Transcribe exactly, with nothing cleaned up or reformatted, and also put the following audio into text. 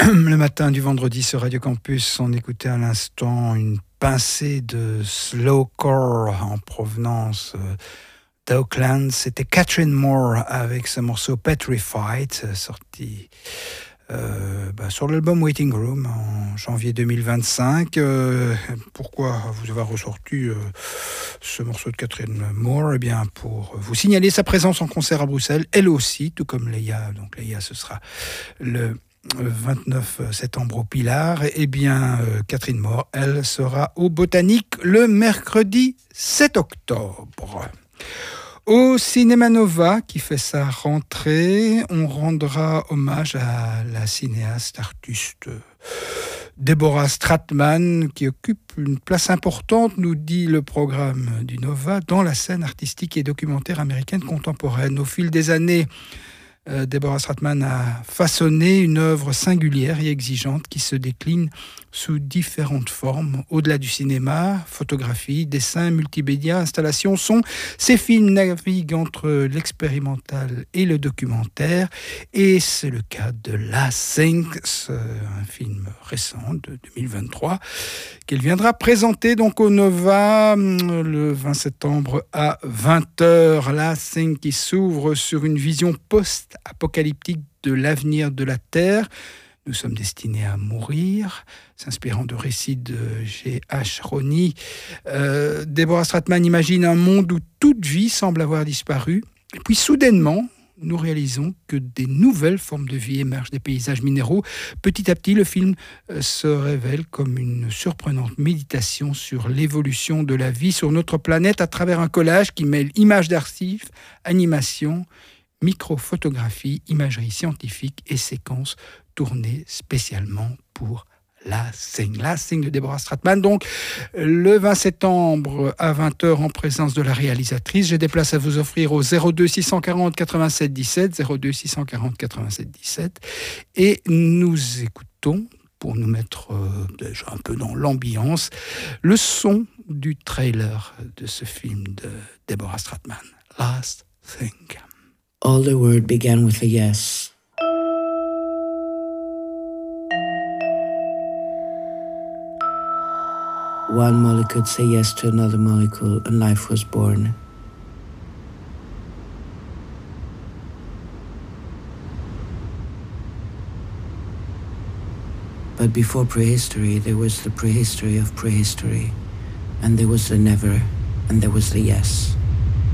Le matin du vendredi sur Radio Campus, on écoutait à l'instant une pincée de slowcore en provenance d'Oakland. C'était Catherine Moore avec ce morceau Petrified, sorti euh, bah, sur l'album Waiting Room en janvier deux mille vingt-cinq. Euh, pourquoi vous avez ressorti euh, ce morceau de Catherine Moore? Eh bien, pour vous signaler sa présence en concert à Bruxelles, elle aussi, tout comme Leia. Donc Leia, ce sera le vingt-neuf septembre au Pilar. Eh bien, euh, Catherine Moore, elle sera au Botanique le mercredi sept octobre. Au Cinéma Nova, qui fait sa rentrée, on rendra hommage à la cinéaste artiste Deborah Stratman, qui occupe une place importante, nous dit le programme du Nova, dans la scène artistique et documentaire américaine contemporaine. Au fil des années, Euh, Deborah Stratman a façonné une œuvre singulière et exigeante qui se décline sous différentes formes. Au-delà du cinéma, photographie, dessin, multimédia, installation, son, ces films naviguent entre l'expérimental et le documentaire. Et c'est le cas de Last Thing, un film récent de deux mille vingt-trois, qu'elle viendra présenter donc au Nova le vingt septembre à vingt heures. Last Thing qui s'ouvre sur une vision post-apocalyptique de l'avenir de la Terre. Nous sommes destinés à mourir. S'inspirant de récits de G H Roney, euh, Deborah Stratman imagine un monde où toute vie semble avoir disparu. Et puis soudainement, nous réalisons que des nouvelles formes de vie émergent des paysages minéraux. Petit à petit, le film se révèle comme une surprenante méditation sur l'évolution de la vie sur notre planète à travers un collage qui mêle images d'archives, animation, microphotographie, imagerie scientifique et séquences tournées spécialement pour Last Thing. Last Thing de Deborah Stratman. Donc, le vingt septembre à vingt heures en présence de la réalisatrice. J'ai des places à vous offrir au zéro deux six cent quarante quatre-vingt-sept dix-sept, zéro deux six cent quarante quatre-vingt-sept dix-sept. Et nous écoutons, pour nous mettre euh, déjà un peu dans l'ambiance, le son du trailer de ce film de Deborah Stratman. Last Thing. All the word began with a yes. One molecule say yes to another molecule, and life was born. But before prehistory, there was the prehistory of prehistory, and there was the never, and there was the yes.